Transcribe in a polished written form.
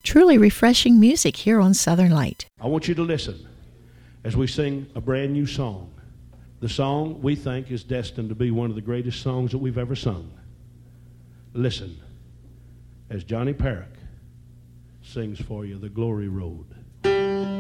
Truly refreshing music here on Southern Light. I want you to listen as we sing a brand new song. The song we think is destined to be one of the greatest songs that we've ever sung. Listen as Johnny Parrick sings for you, The Glory Road.